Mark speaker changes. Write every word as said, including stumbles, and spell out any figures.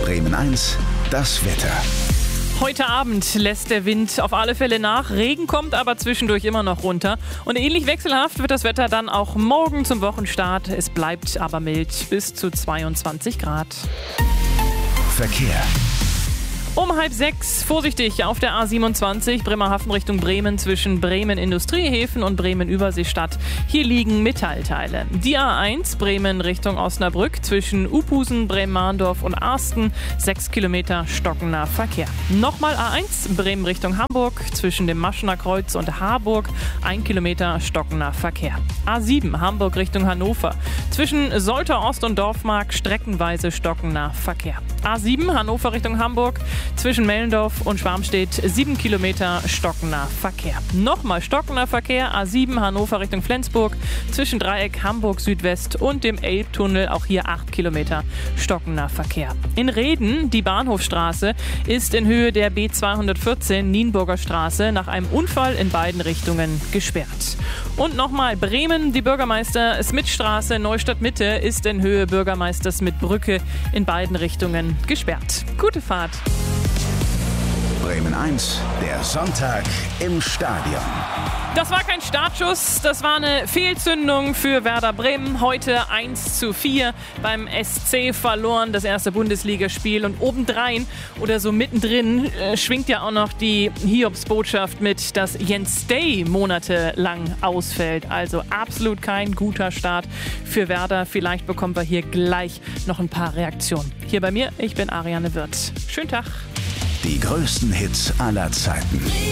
Speaker 1: Bremen eins, das Wetter.
Speaker 2: Heute Abend lässt der Wind auf alle Fälle nach. Regen kommt aber zwischendurch immer noch runter. Und ähnlich wechselhaft wird das Wetter dann auch morgen zum Wochenstart. Es bleibt aber mild bis zu zweiundzwanzig Grad.
Speaker 1: Verkehr.
Speaker 2: Um halb sechs vorsichtig auf der A siebenundzwanzig Bremerhaven Richtung Bremen zwischen Bremen Industriehäfen und Bremen Überseestadt. Hier liegen Metallteile. Die A eins Bremen Richtung Osnabrück zwischen Uphusen, Bremen-Mahndorf und Arsten. Sechs Kilometer stockender Verkehr. Nochmal A eins Bremen Richtung Hamburg zwischen dem Maschener Kreuz und Harburg. Ein Kilometer stockender Verkehr. A sieben Hamburg Richtung Hannover zwischen Soltau Ost und Dorfmark streckenweise stockender Verkehr. A sieben Hannover Richtung Hamburg zwischen Mellendorf und Schwarmstedt sieben Kilometer stockender Verkehr. Nochmal stockender Verkehr, A sieben Hannover Richtung Flensburg zwischen Dreieck Hamburg Südwest und dem Elbtunnel, auch hier acht Kilometer stockender Verkehr. In Rheden, die Bahnhofstraße, ist in Höhe der B zweihundertvierzehn Nienburger Straße nach einem Unfall in beiden Richtungen gesperrt. Und nochmal Bremen, die Bürgermeister-Smith-Straße Neustadt Mitte ist in Höhe Bürgermeister Smith-Brücke in beiden Richtungen gesperrt. Gute Fahrt!
Speaker 1: Bremen eins, der Sonntag im Stadion.
Speaker 2: Das war kein Startschuss, das war eine Fehlzündung für Werder Bremen. Heute eins zu vier beim S C verloren, das erste Bundesligaspiel. Und obendrein oder so mittendrin äh, schwingt ja auch noch die Hiobsbotschaft mit, dass Jens Stay monatelang ausfällt. Also absolut kein guter Start für Werder. Vielleicht bekommen wir hier gleich noch ein paar Reaktionen. Hier bei mir, ich bin Ariane Wirth. Schönen Tag.
Speaker 1: Die größten Hits aller Zeiten.